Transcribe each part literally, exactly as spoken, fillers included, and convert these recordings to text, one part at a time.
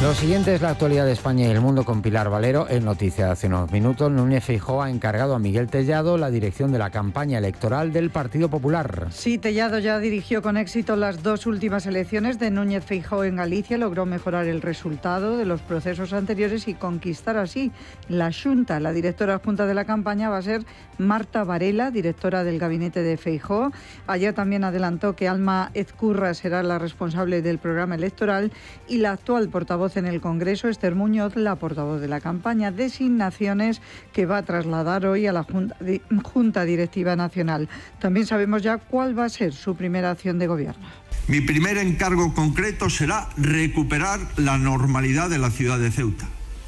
Lo siguiente es la actualidad de España y el mundo con Pilar Valero. En noticia de hace unos minutos, Núñez Feijóo ha encargado a Miguel Tellado la dirección de la campaña electoral del Partido Popular. Sí, Tellado ya dirigió con éxito las dos últimas elecciones de Núñez Feijóo en Galicia, logró mejorar el resultado de los procesos anteriores y conquistar así la Xunta. La directora adjunta de la campaña va a ser Marta Varela, directora del gabinete de Feijóo. Ayer también adelantó que Alma Ezcurra será la responsable del programa electoral y la actual portavoz en el Congreso, Esther Muñoz, la portavoz de la campaña. Designaciones que va a trasladar hoy a la Junta, Junta Directiva Nacional. También sabemos ya cuál va a ser su primera acción de gobierno. Mi primer encargo concreto será recuperar la normalidad de la ciudad de Ceuta.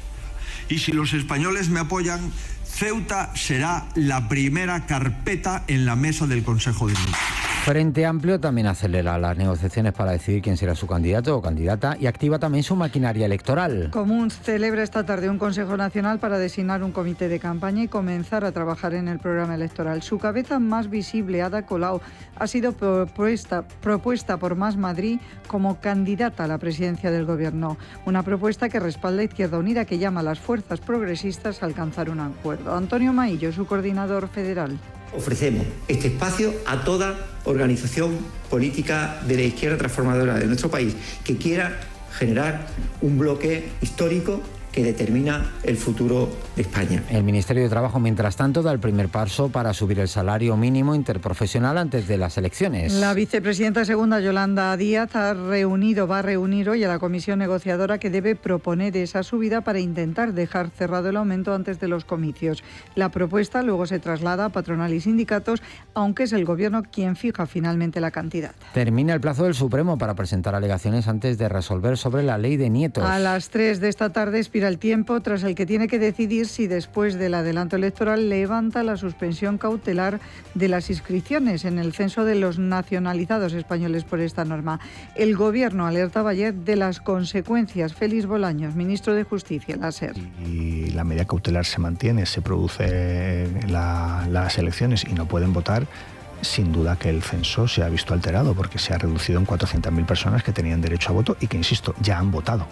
Y si los españoles me apoyan, Ceuta será la primera carpeta en la mesa del Consejo de Ministros. Frente Amplio también acelera las negociaciones para decidir quién será su candidato o candidata y activa también su maquinaria electoral. Común celebra esta tarde un Consejo Nacional para designar un comité de campaña y comenzar a trabajar en el programa electoral. Su cabeza más visible, Ada Colau, ha sido propuesta, propuesta por Más Madrid como candidata a la presidencia del Gobierno. Una propuesta que respalda Izquierda Unida, que llama a las fuerzas progresistas a alcanzar un acuerdo. Antonio Maillo, su coordinador federal. Ofrecemos este espacio a toda organización política de la izquierda transformadora de nuestro país que quiera generar un bloque histórico que determina el futuro de España. El Ministerio de Trabajo, mientras tanto, da el primer paso para subir el salario mínimo interprofesional antes de las elecciones. La vicepresidenta segunda, Yolanda Díaz, ha reunido, va a reunir hoy a la comisión negociadora que debe proponer esa subida para intentar dejar cerrado el aumento antes de los comicios. La propuesta luego se traslada a patronal y sindicatos, aunque es el Gobierno quien fija finalmente la cantidad. Termina el plazo del Supremo para presentar alegaciones antes de resolver sobre la ley de nietos. A las tres de esta tarde expira el tiempo tras el que tiene que decidir si después del adelanto electoral levanta la suspensión cautelar de las inscripciones en el censo de los nacionalizados españoles por esta norma. El Gobierno alertaba ayer de las consecuencias. Félix Bolaños, ministro de Justicia, la SER. Y la medida cautelar se mantiene, se produce la, las elecciones y no pueden votar. Sin duda que el censo se ha visto alterado porque se ha reducido en cuatrocientas mil personas que tenían derecho a voto y que, insisto, ya han votado.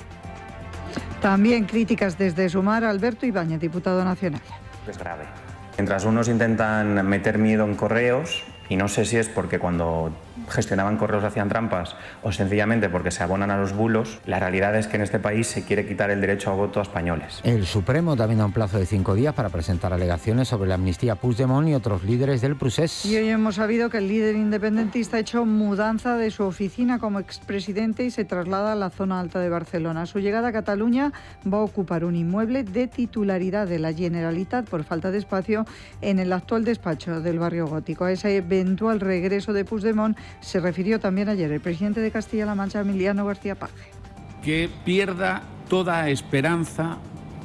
También críticas desde Sumar, Alberto Ibáñez, diputado nacional. Es grave. Mientras unos intentan meter miedo en correos, y no sé si es porque cuando gestionaban correos hacían trampas o sencillamente porque se abonan a los bulos, la realidad es que en este país se quiere quitar el derecho a voto a españoles. El Supremo también da un plazo de cinco días para presentar alegaciones sobre la amnistía a Puigdemont y otros líderes del procés. Y hoy hemos sabido que el líder independentista ha hecho mudanza de su oficina como expresidente y se traslada a la zona alta de Barcelona. Su llegada a Cataluña va a ocupar un inmueble de titularidad de la Generalitat por falta de espacio en el actual despacho del Barrio Gótico. A ese eventual regreso de Puigdemont se refirió también ayer el presidente de Castilla-La Mancha, Emiliano García Paje. Que pierda toda esperanza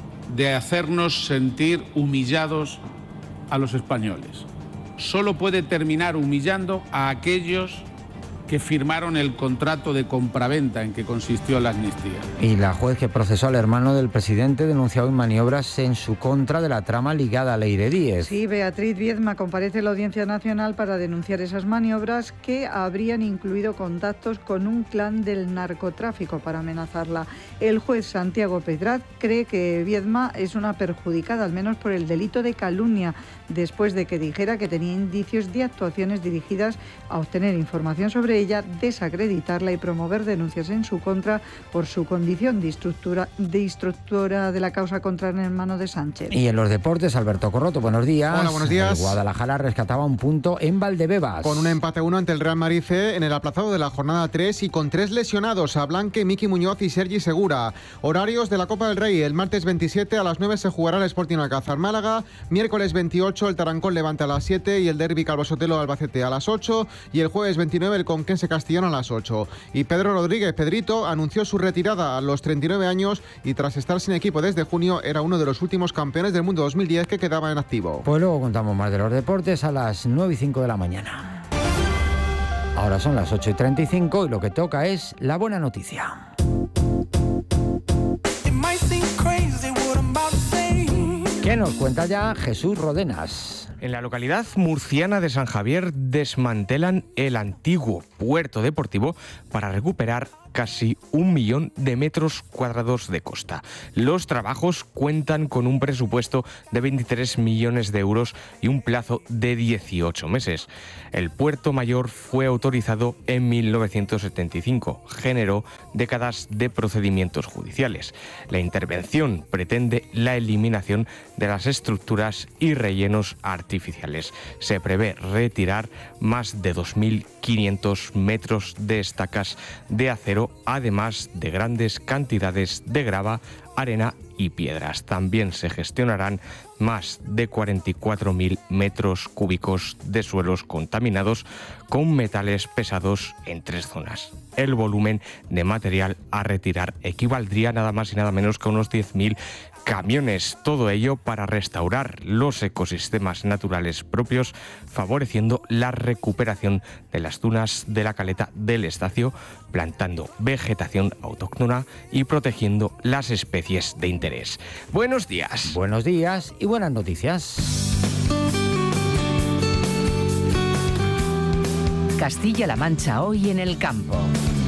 de hacernos sentir humillados a los españoles. Solo puede terminar humillando a aquellos que firmaron el contrato de compraventa en que consistió la amnistía. Y la juez que procesó al hermano del presidente denunció hoy maniobras en su contra de la trama ligada a Leire Díez. Sí, Beatriz Viedma comparece en la Audiencia Nacional para denunciar esas maniobras que habrían incluido contactos con un clan del narcotráfico para amenazarla. El juez Santiago Pedraz cree que Viedma es una perjudicada, al menos por el delito de calumnia, después de que dijera que tenía indicios de actuaciones dirigidas a obtener información sobre ella, desacreditarla y promover denuncias en su contra por su condición de instructora de, instructora de la causa contra el hermano de Sánchez. Y en los deportes, Alberto Corroto, buenos días. Hola, buenos días. El Guadalajara rescataba un punto en Valdebebas. Con un empate a uno ante el Real Madrid C en el aplazado de la jornada tres y con tres lesionados, a Blanque, Miki Muñoz y Sergi Segura. Horarios de la Copa del Rey: el martes veintisiete a las nueve se jugará el Sporting Alcázar Málaga, miércoles veintiocho el Tarancón Levante a las siete y el Derbi Calvo Sotelo Albacete a las ocho y el jueves veintinueve el Conquense Castellón a las ocho. Y Pedro Rodríguez, Pedrito, anunció su retirada a los treinta y nueve años y tras estar sin equipo desde junio era uno de los últimos campeones del mundo dos mil diez que quedaba en activo. Pues luego contamos más de los deportes a las nueve y cinco de la mañana. Ahora son las ocho y treinta y cinco y lo que toca es la buena noticia. ¿Qué nos cuenta ya Jesús Rodenas? En la localidad murciana de San Javier desmantelan el antiguo puerto deportivo para recuperar casi un millón de metros cuadrados de costa. Los trabajos cuentan con un presupuesto de veintitrés millones de euros y un plazo de dieciocho meses. El Puerto Mayor fue autorizado en mil novecientos setenta y cinco, generó décadas de procedimientos judiciales. La intervención pretende la eliminación de las estructuras y rellenos artificiales. Se prevé retirar más de dos mil quinientos metros de estacas de acero, además de grandes cantidades de grava, arena y piedras. También se gestionarán más de cuarenta y cuatro mil metros cúbicos de suelos contaminados con metales pesados en tres zonas. El volumen de material a retirar equivaldría nada más y nada menos que a unos diez mil camiones. Todo ello para restaurar los ecosistemas naturales propios, favoreciendo la recuperación de las dunas de la caleta del Estacio, plantando vegetación autóctona y protegiendo las especies de interés. Buenos días. Buenos días y buenas noticias. Castilla-La Mancha hoy en el campo.